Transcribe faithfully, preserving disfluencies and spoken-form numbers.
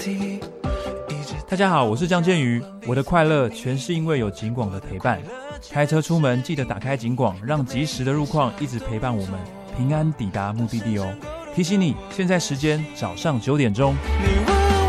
大家好，我是张建宇，我的快乐全是因为有警广的陪伴。开车出门记得打开警广，让及时的路况一直陪伴我们，平安抵达目的地哦。提醒你，现在时间早上九点钟。